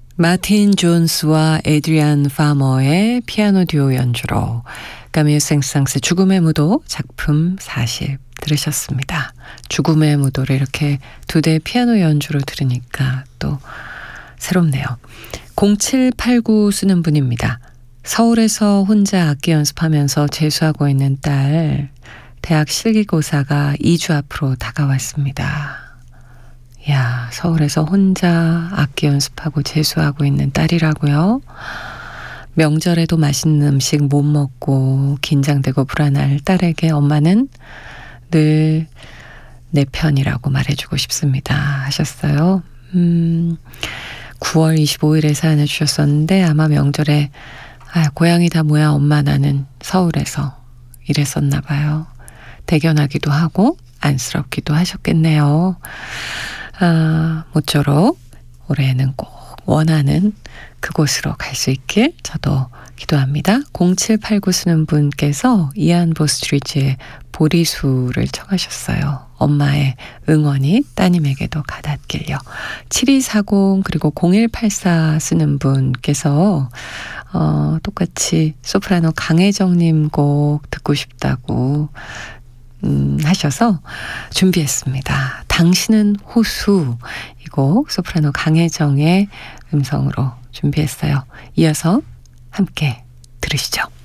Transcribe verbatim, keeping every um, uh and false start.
마틴 존스와 에드리안 파머의 피아노 듀오 연주로 까미유 생상스의 죽음의 무도 작품 사십 들으셨습니다. 죽음의 무도를 이렇게 두 대의 피아노 연주로 들으니까 또 새롭네요. 공칠팔구 쓰는 분입니다. 서울에서 혼자 악기 연습하면서 재수하고 있는 딸 대학 실기고사가 이 주 앞으로 다가왔습니다. 야, 서울에서 혼자 악기 연습하고 재수하고 있는 딸이라고요? 명절에도 맛있는 음식 못 먹고 긴장되고 불안할 딸에게 엄마는 늘 내 편이라고 말해주고 싶습니다 하셨어요. 음, 구월 이십오일에 사연을 주셨었는데 아마 명절에 아, 고향이 다 뭐야 엄마 나는 서울에서 이랬었나 봐요. 대견하기도 하고 안쓰럽기도 하셨겠네요. 아, 모쪼록 올해는 꼭 원하는 그곳으로 갈 수 있길 저도 기도합니다. 공칠팔구 쓰는 분께서 이안 보스트리지의 보리수를 청하셨어요. 엄마의 응원이 따님에게도 가닿길요. 칠이사공 그리고 공일팔사 쓰는 분께서 어, 똑같이 소프라노 강혜정님 곡 듣고 싶다고 음, 하셔서 준비했습니다. 당신은 호수 이 곡 소프라노 강혜정의 음성으로 준비했어요. 이어서 함께 들으시죠.